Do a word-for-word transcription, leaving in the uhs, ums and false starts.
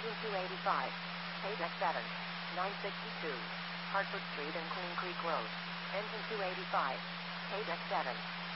Engine two eighty-five. Page X seven. nine sixty-two. Hartford Street and Queen Creek Road. Engine two eighty-five. Page X seven.